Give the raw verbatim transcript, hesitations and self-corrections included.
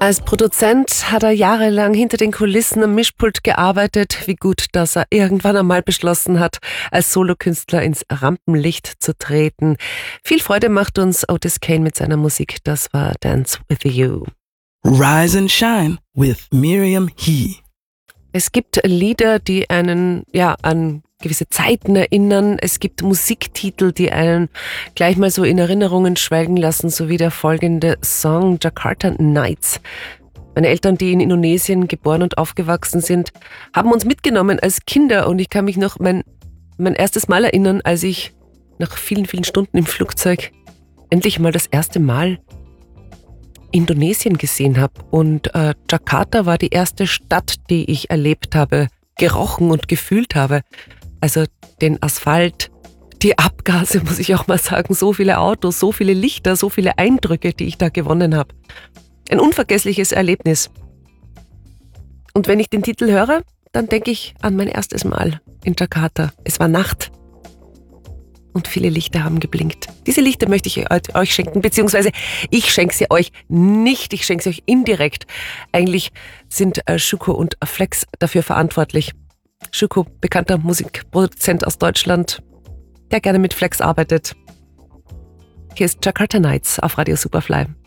Als Produzent hat er jahrelang hinter den Kulissen am Mischpult gearbeitet. Wie gut, dass er irgendwann einmal beschlossen hat, als Solokünstler ins Rampenlicht zu treten. Viel Freude macht uns Otis Kane mit seiner Musik. Das war Dance With You. Rise and Shine with Miriam He. Es gibt Lieder, die einen ja an gewisse Zeiten erinnern. Es gibt Musiktitel, die einen gleich mal so in Erinnerungen schwelgen lassen, so wie der folgende Song Jakarta Nights. Meine Eltern, die in Indonesien geboren und aufgewachsen sind, haben uns mitgenommen als Kinder und ich kann mich noch mein, mein erstes Mal erinnern, als ich nach vielen, vielen Stunden im Flugzeug endlich mal das erste Mal Indonesien gesehen habe. Und äh, Jakarta war die erste Stadt, die ich erlebt habe, gerochen und gefühlt habe. Also den Asphalt, die Abgase, muss ich auch mal sagen, so viele Autos, so viele Lichter, so viele Eindrücke, die ich da gewonnen habe. Ein unvergessliches Erlebnis. Und wenn ich den Titel höre, dann denke ich an mein erstes Mal in Jakarta. Es war Nacht und viele Lichter haben geblinkt. Diese Lichter möchte ich euch schenken, beziehungsweise ich schenke sie euch nicht, ich schenke sie euch indirekt. Eigentlich sind äh, Schuko und Flex dafür verantwortlich. Schuko, bekannter Musikproduzent aus Deutschland, der gerne mit Flex arbeitet. Hier ist Jakarta Nights auf Radio Superfly.